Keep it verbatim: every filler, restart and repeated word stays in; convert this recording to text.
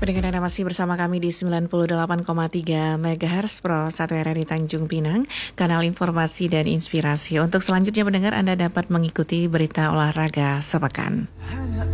pendengar Anda masih bersama kami di sembilan puluh delapan koma tiga megahertz Pro satu R R I Tanjung Pinang, kanal informasi dan inspirasi. Untuk selanjutnya pendengar Anda dapat mengikuti berita olahraga sepekan.